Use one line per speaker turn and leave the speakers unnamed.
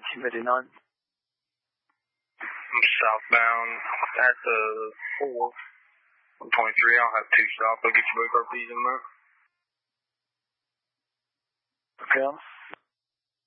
1959.
I'm southbound at the 4. 123, I'll have 2 stops. I'll get you both RPs in there.
Okay.